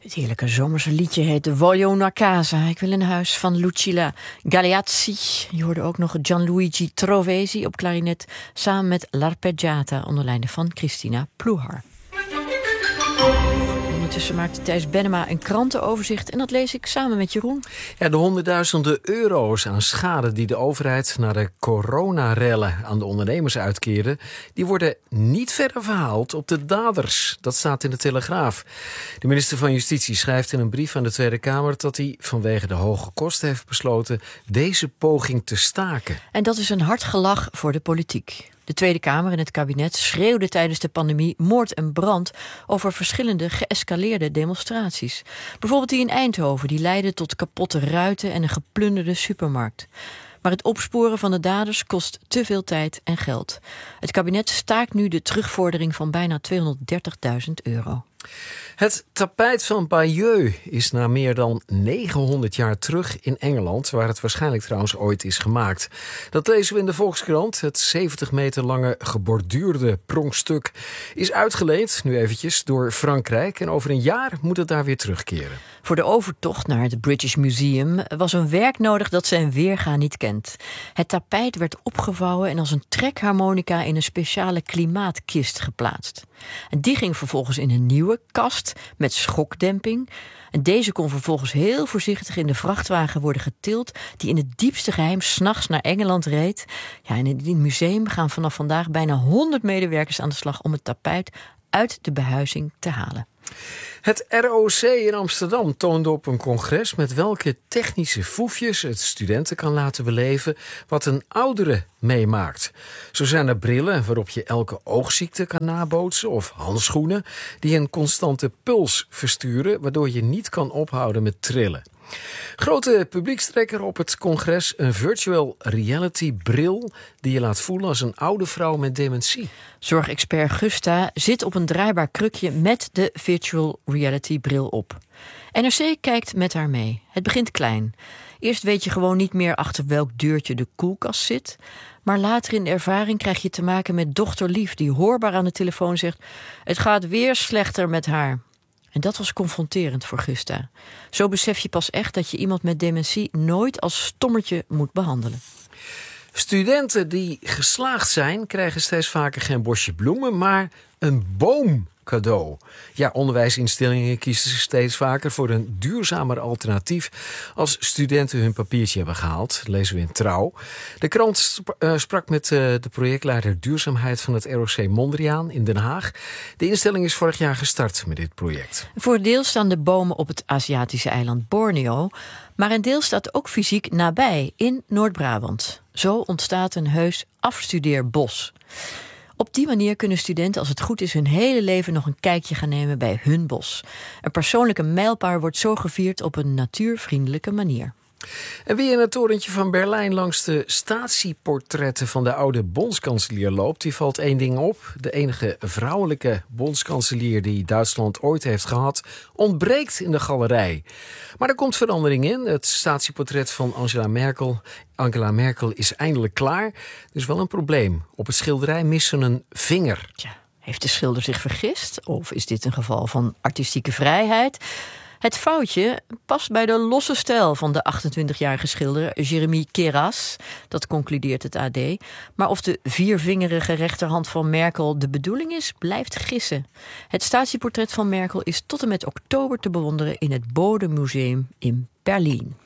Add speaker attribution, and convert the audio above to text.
Speaker 1: Het heerlijke zomerse liedje heet de Voglio una casa. Ik wil een huis van Lucilla Galeazzi. Je hoorde ook nog Gianluigi Trovesi op klarinet samen met L'Arpeggiata onder leiding van Christina Ploehar. Ondertussen maakte Thijs Bennema een krantenoverzicht en dat lees ik samen met Jeroen.
Speaker 2: Ja, de honderdduizenden euro's aan schade die de overheid na de coronarellen aan de ondernemers uitkeerde, die worden niet verder verhaald op de daders. Dat staat in de Telegraaf. De minister van Justitie schrijft in een brief aan de Tweede Kamer dat hij vanwege de hoge kosten heeft besloten deze poging te staken.
Speaker 1: En dat is een hard gelach voor de politiek. De Tweede Kamer en het kabinet schreeuwden tijdens de pandemie moord en brand over verschillende geëscaleerde demonstraties. Bijvoorbeeld die in Eindhoven, die leidden tot kapotte ruiten en een geplunderde supermarkt. Maar het opsporen van de daders kost te veel tijd en geld. Het kabinet staakt nu de terugvordering van bijna €230.000.
Speaker 2: Het tapijt van Bayeux is na meer dan 900 jaar terug in Engeland, waar het waarschijnlijk trouwens ooit is gemaakt. Dat lezen we in de Volkskrant. Het 70 meter lange geborduurde pronkstuk is uitgeleend, nu eventjes, door Frankrijk. En over een jaar moet het daar weer terugkeren.
Speaker 1: Voor de overtocht naar het British Museum was een werk nodig dat zijn weerga niet kent. Het tapijt werd opgevouwen en als een trekharmonica in een speciale klimaatkist geplaatst. En die ging vervolgens in een nieuwe kast met schokdemping. En deze kon vervolgens heel voorzichtig in de vrachtwagen worden getild die in het diepste geheim 's nachts naar Engeland reed. Ja, en in het museum gaan vanaf vandaag bijna 100 medewerkers aan de slag om het tapijt uit de behuizing te halen.
Speaker 2: Het ROC in Amsterdam toonde op een congres met welke technische foefjes het studenten kan laten beleven wat een oudere meemaakt. Zo zijn er brillen waarop je elke oogziekte kan nabootsen of handschoenen die een constante puls versturen waardoor je niet kan ophouden met trillen. Grote publiekstrekker op het congres, een virtual reality bril die je laat voelen als een oude vrouw met dementie.
Speaker 1: Zorgexpert Gusta zit op een draaibaar krukje met de virtual reality bril op. NRC kijkt met haar mee. Het begint klein. Eerst weet je gewoon niet meer achter welk deurtje de koelkast zit. Maar later in de ervaring krijg je te maken met dochter Lief die hoorbaar aan de telefoon zegt: het gaat weer slechter met haar. En dat was confronterend voor Gusta. Zo besef je pas echt dat je iemand met dementie nooit als stommertje moet behandelen.
Speaker 2: Studenten die geslaagd zijn krijgen steeds vaker geen bosje bloemen, maar een boom cadeau. Ja, onderwijsinstellingen kiezen steeds vaker voor een duurzamer alternatief als studenten hun papiertje hebben gehaald. Dat lezen we in Trouw. De krant sprak met de projectleider duurzaamheid van het ROC Mondriaan in Den Haag. De instelling is vorig jaar gestart met dit project.
Speaker 1: Voor een deel staan de bomen op het Aziatische eiland Borneo, maar een deel staat ook fysiek nabij in Noord-Brabant. Zo ontstaat een heus afstudeerbos. Op die manier kunnen studenten, als het goed is, hun hele leven nog een kijkje gaan nemen bij hun bos. Een persoonlijke mijlpaal wordt zo gevierd op een natuurvriendelijke manier.
Speaker 2: En wie in het torentje van Berlijn langs de statieportretten van de oude bondskanselier loopt, die valt één ding op. De enige vrouwelijke bondskanselier die Duitsland ooit heeft gehad, ontbreekt in de galerij. Maar er komt verandering in. Het statieportret van Angela Merkel is eindelijk klaar. Er is wel een probleem. Op het schilderij missen een vinger.
Speaker 1: Tja, heeft de schilder zich vergist? Of is dit een geval van artistieke vrijheid? Het foutje past bij de losse stijl van de 28-jarige schilder Jeremy Keras. Dat concludeert het AD. Maar of de viervingerige rechterhand van Merkel de bedoeling is, blijft gissen. Het statieportret van Merkel is tot en met oktober te bewonderen in het Bode Museum in Berlijn.